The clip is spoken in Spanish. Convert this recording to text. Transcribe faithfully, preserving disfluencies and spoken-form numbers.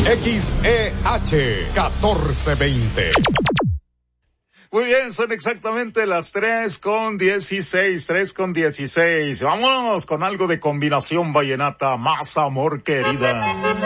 X E H catorce veinte. Muy bien, son exactamente las tres con dieciséis, tres con dieciséis. Vámonos con algo de combinación vallenata, Más amor querida.